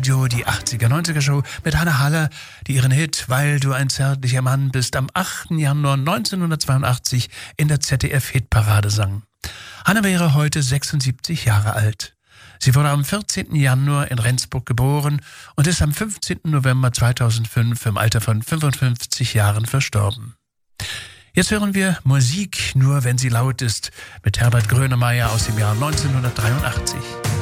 Radio, die 80er-90er-Show mit Hanne Haller, die ihren Hit »Weil du ein zärtlicher Mann bist« am 8. Januar 1982 in der ZDF-Hitparade sang. Hanne wäre heute 76 Jahre alt. Sie wurde am 14. Januar in Rendsburg geboren und ist am 15. November 2005 im Alter von 55 Jahren verstorben. Jetzt hören wir Musik, nur wenn sie laut ist, mit Herbert Grönemeyer aus dem Jahr 1983.